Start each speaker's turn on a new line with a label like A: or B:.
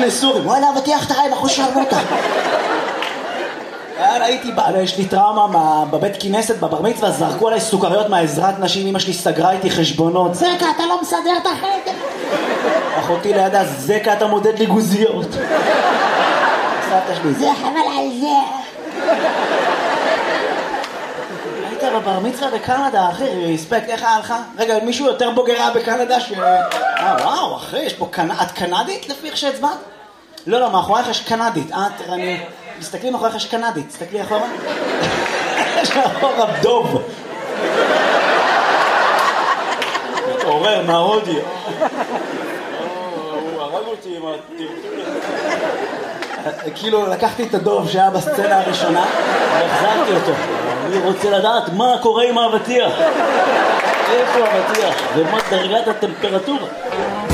A: שני סורים, וואלה, אבטיח אתה חי בחוש שרמוטה. הייתי, יש לי טראומה בבית כנסת, בבר מצווה, זרקו עליי סוכריות מהעזרת נשים, אמא שלי סגרה איתי חשבונות. זקה, אתה לא מסדר את החדר. אחותי לידה, זקה, אתה מודד לי גוזיות. סבתא שלי, זה חבל על זה. היית בבר מצווה בקנדה, אחי, רספקט, איך היה לך? רגע, מישהו יותר בוגר היה בקנדה וואו, אחי, יש פה את קנדית לפי איך שהצבעת? לא, מאחורייך יש קנדית. תסתכלי מאחורייך יש קנדית. תסתכלי אחורה. יש מאחורה דוב. מתעורר מההודי. הוא הרג אותי עם כאילו לקחתי את הדוב שהיה בסצנה הראשונה והחזרתי אותו. אני רוצה לדעת מה קורה עם האבטיח. איפה האבטיח? ומה דרגת הטמפרטורה?